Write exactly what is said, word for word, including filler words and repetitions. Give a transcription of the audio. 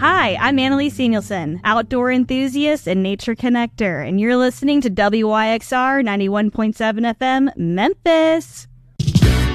Hi, I'm Annalise Danielson, outdoor enthusiast and nature connector, and you're listening to W Y X R ninety-one point seven F M, Memphis.